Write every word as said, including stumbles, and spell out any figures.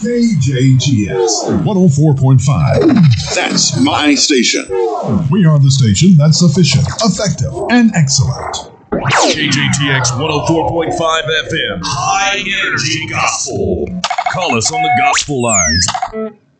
K J T X one oh four point five. That's my station. We are the station that's efficient, effective, and excellent. K J T X one oh four point five F M. High Energy Gospel. Call us on the gospel lines.